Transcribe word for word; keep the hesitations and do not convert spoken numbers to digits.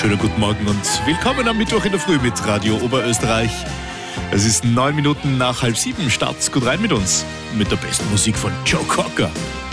schönen guten Morgen und willkommen am Mittwoch in der Früh mit Radio Oberösterreich. Es ist neun Minuten nach halb sieben. Start's gut rein mit uns, mit der besten Musik von Joe Cocker.